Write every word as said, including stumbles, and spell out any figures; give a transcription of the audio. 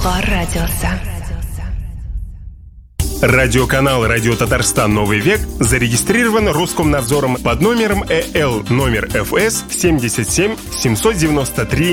Бавар Радиоса. Радиоканал «Радио Татарстан. Новый век» зарегистрирован Роскомнадзором под номером ЭЛ номер ФС семьдесят семь семьсот девяносто три